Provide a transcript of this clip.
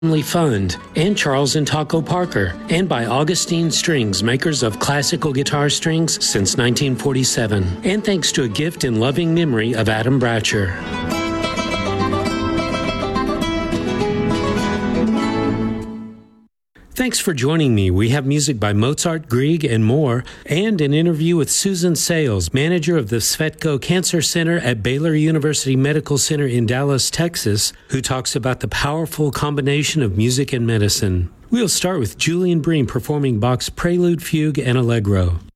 Family Fund, and Charles and Taco Parker, and by Augustine Strings, makers of classical guitar strings since 1947. And thanks to a gift in loving memory of Adam Bratcher. Thanks for joining me. We have music by Mozart, Grieg, and more, and an interview with Susan Sales, manager of the Svetko Cancer Center at Baylor University Medical Center in Dallas, Texas, who talks about the powerful combination of music and medicine. We'll start with Julian Bream performing Bach's Prelude, Fugue, and Allegro.